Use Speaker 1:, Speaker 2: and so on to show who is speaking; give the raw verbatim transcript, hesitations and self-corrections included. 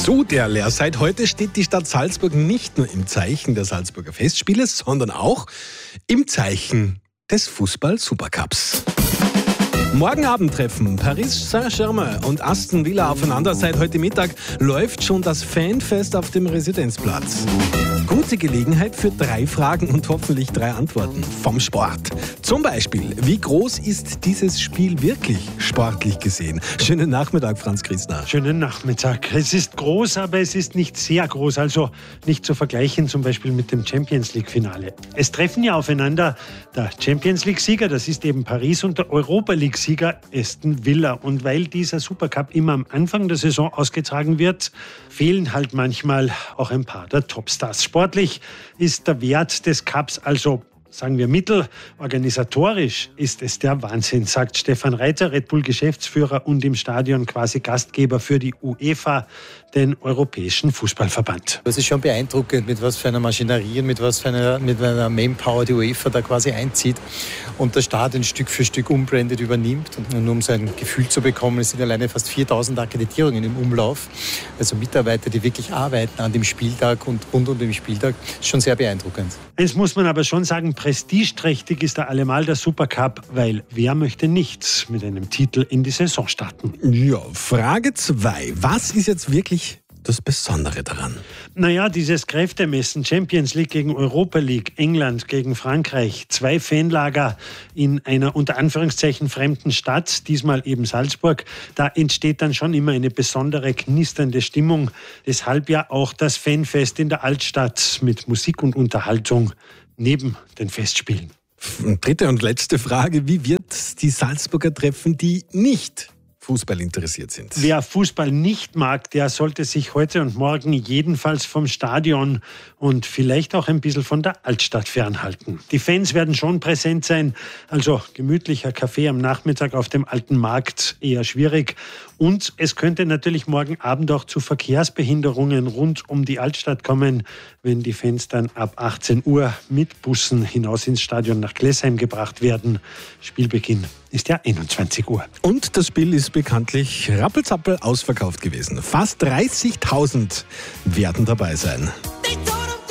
Speaker 1: Zu der Lehr. Seit heute steht die Stadt Salzburg nicht nur im Zeichen der Salzburger Festspiele, sondern auch im Zeichen des Fußball-Supercups. Morgen Abend treffen Paris Saint-Germain und Aston Villa aufeinander. Seit heute Mittag läuft schon das Fanfest auf dem Residenzplatz. Gute Gelegenheit für drei Fragen und hoffentlich drei Antworten vom Sport. Zum Beispiel, wie groß ist dieses Spiel wirklich sportlich gesehen? Schönen Nachmittag, Franz Christner.
Speaker 2: Schönen Nachmittag. Es ist groß, aber es ist nicht sehr groß. Also nicht zu vergleichen zum Beispiel mit dem Champions-League-Finale. Es treffen ja aufeinander der Champions-League-Sieger, das ist eben Paris, und der Europa-League-Sieger Aston Villa. Und weil dieser Supercup immer am Anfang der Saison ausgetragen wird, fehlen halt manchmal auch ein paar der Topstars. Sportlich ist der Wert des Cups also, sagen wir, mittel. Organisatorisch ist es der Wahnsinn, sagt Stefan Reiter, Red Bull-Geschäftsführer und im Stadion quasi Gastgeber für die UEFA, den Europäischen Fußballverband.
Speaker 3: Das ist schon beeindruckend, mit was für einer Maschinerie und mit was für einer, mit einer Manpower die UEFA da quasi einzieht und das Stadion Stück für Stück umbrandet übernimmt. Und nur um so ein Gefühl zu bekommen, es sind alleine fast viertausend Akkreditierungen im Umlauf. Also Mitarbeiter, die wirklich arbeiten an dem Spieltag und rund um den Spieltag. Ist schon sehr beeindruckend.
Speaker 2: Eins muss man aber schon sagen, prestigeträchtig ist da allemal der Supercup, weil wer möchte nicht mit einem Titel in die Saison starten?
Speaker 1: Ja, Frage zwei. Was ist jetzt wirklich das Besondere daran?
Speaker 2: Naja, dieses Kräftemessen, Champions League gegen Europa League, England gegen Frankreich, zwei Fanlager in einer unter Anführungszeichen fremden Stadt, diesmal eben Salzburg, da entsteht dann schon immer eine besondere knisternde Stimmung. Deshalb ja auch das Fanfest in der Altstadt mit Musik und Unterhaltung neben den Festspielen.
Speaker 1: Dritte und letzte Frage, wie wird die Salzburger treffen, die nicht Fußball interessiert sind?
Speaker 2: Wer Fußball nicht mag, der sollte sich heute und morgen jedenfalls vom Stadion und vielleicht auch ein bisschen von der Altstadt fernhalten. Die Fans werden schon präsent sein, also gemütlicher Kaffee am Nachmittag auf dem Alten Markt eher schwierig. Und es könnte natürlich morgen Abend auch zu Verkehrsbehinderungen rund um die Altstadt kommen, wenn die Fans dann ab achtzehn Uhr mit Bussen hinaus ins Stadion nach Glessheim gebracht werden. Spielbeginn ist ja einundzwanzig Uhr.
Speaker 1: Und das Spiel ist bekanntlich rappelzappel ausverkauft gewesen. Fast dreißigtausend werden dabei sein.